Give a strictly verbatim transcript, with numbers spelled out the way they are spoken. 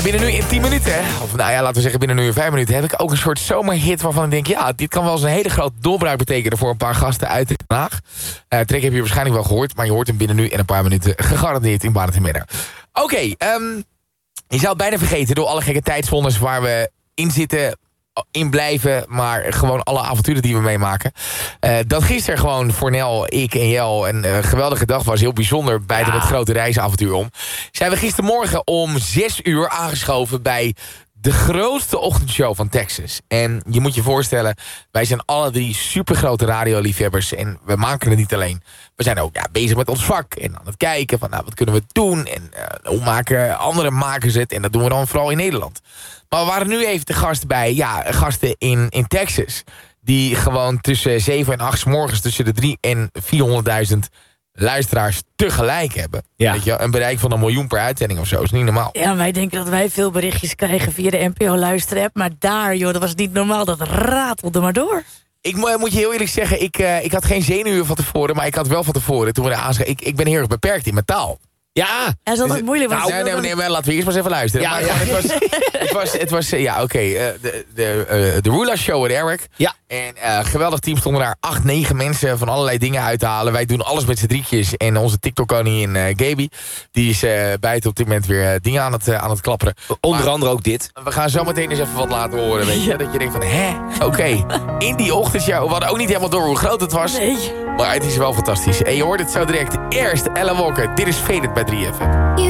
Binnen nu in tien minuten, of nou ja, laten we zeggen binnen nu in vijf minuten... heb ik ook een soort zomerhit waarvan ik denk... ja, dit kan wel eens een hele grote doorbraak betekenen... voor een paar gasten uit Den Haag. Uh, Trek heb je waarschijnlijk wel gehoord... maar je hoort hem binnen nu in een paar minuten gegarandeerd in Barend en Middag. Oké, okay, um, je zou het bijna vergeten door alle gekke tijdszones waar we in zitten... in blijven, maar gewoon alle avonturen die we meemaken. Uh, dat gisteren gewoon voor Nel, ik en Jel een uh, geweldige dag was. Heel bijzonder, bij ja. het grote reisavontuur om. Zijn we gistermorgen om zes uur aangeschoven bij de grootste ochtendshow van Texas. En je moet je voorstellen, wij zijn alle drie supergrote radioliefhebbers. En we maken het niet alleen. We zijn ook ja, bezig met ons vak. En aan het kijken van nou, wat kunnen we doen. En uh, hoe maken andere makers het. En dat doen we dan vooral in Nederland. Maar we waren nu even de gasten bij, ja, gasten in, in Texas. Die gewoon tussen zeven en acht 's morgens tussen de drie en vierhonderdduizend luisteraars tegelijk hebben. Ja. Weet je, een bereik van een miljoen per uitzending of zo. Is niet normaal. Ja, wij denken dat wij veel berichtjes krijgen via de N P O-luisterapp. Maar daar, joh, dat was niet normaal. Dat ratelde maar door. Ik moet je heel eerlijk zeggen, ik, uh, ik had geen zenuwen van tevoren. Maar ik had wel van tevoren, toen we er aanschaven... Ik, ik ben heel erg beperkt in mijn taal. Ja. Dat is altijd moeilijk. Nou, nee, nee, nee, nee, laten we eerst maar eens even luisteren. Ja, maar ja. Het was, het was, het was ja, oké. Okay, uh, de de, uh, de Rula Show met Eric. Ja. En uh, geweldig team stonden daar acht, negen mensen van allerlei dingen uit te halen. Wij doen alles met z'n drietjes. En onze TikTok-koningin uh, Gaby, die is uh, buiten op dit moment weer uh, dingen aan het, uh, aan het klapperen. Onder maar, andere ook dit. We gaan zo meteen eens even wat laten horen, weet je. Ja. Dat je denkt van, hè, oké. Okay. In die ochtendshow, we hadden ook niet helemaal door hoe groot het was. Nee. Maar het is wel fantastisch. En je hoort het zo direct. Eerst Ella Walker. Dit is Faded bij drie F M.